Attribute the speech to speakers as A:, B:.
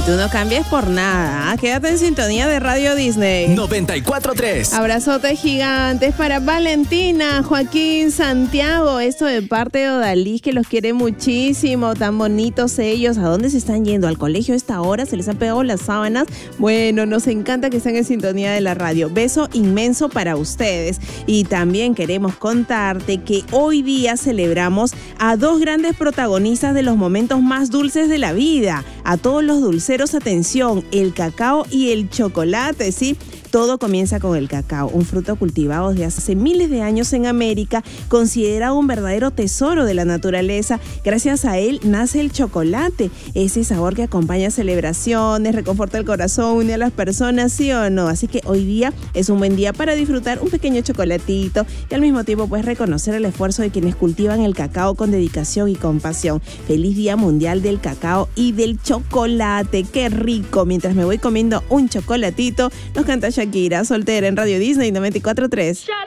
A: tú no cambies por nada. Quédate en sintonía de Radio Disney
B: 94.3.
A: Abrazotes gigantes para Valentina, Joaquín, Santiago. Esto de parte de Odalís, que los quiere muchísimo. Tan bonitos ellos. ¿A dónde se están yendo? ¿Al colegio a esta hora? ¿Se les han pegado las sábanas? Bueno, nos encanta que estén en sintonía de la radio. Beso inmenso para ustedes. Y también queremos contarte que hoy día celebramos a dos grandes protagonistas de los momentos más dulces de la vida. A todos los dulceros, atención, el cacao y el chocolate, ¿sí? Todo comienza con el cacao, un fruto cultivado desde hace miles de años en América, considerado un verdadero tesoro de la naturaleza. Gracias a él nace el chocolate, ese sabor que acompaña celebraciones, reconforta el corazón, une a las personas, ¿sí o no? Así que hoy día es un buen día para disfrutar un pequeño chocolatito y al mismo tiempo puedes reconocer el esfuerzo de quienes cultivan el cacao con dedicación y compasión. Feliz Día Mundial del Cacao y del Chocolate. ¡Qué rico! Mientras me voy comiendo un chocolatito, nos canta Shakira, Soltera, en Radio Disney 94.3.